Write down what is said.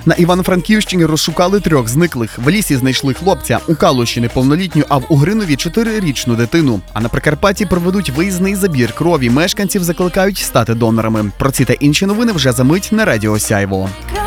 На Івано-Франківщині розшукали 3 зниклих. В лісі знайшли хлопця, у Калуші неповнолітню, а в Угринові 4-річну дитину. А на Прикарпатті проведуть виїзний забір крові. Мешканців закликають стати донорами. Про ці та інші новини вже за мить на Радіо Сяйво.